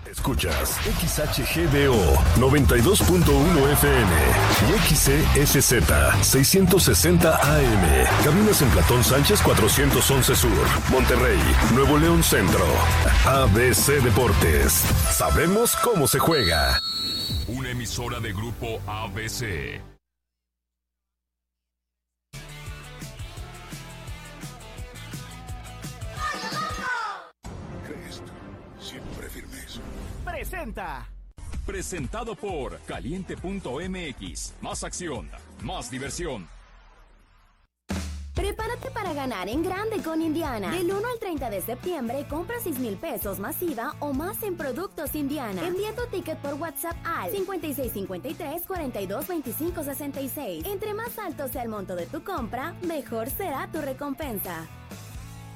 Escuchas XHGDO 92.1 FM y XCSZ 660 AM. Cabinas en Platón Sánchez 411 Sur, Monterrey, Nuevo León Centro. ABC Deportes. Sabemos cómo se juega. Una emisora de Grupo ABC. Presentado por Caliente.mx. Más acción, más diversión. Prepárate para ganar en grande con Indiana. Del 1 al 30 de septiembre, compra 6,000 pesos más IVA o más en productos Indiana. Envía tu ticket por WhatsApp al 5653-422566. Entre más alto sea el monto de tu compra, mejor será tu recompensa.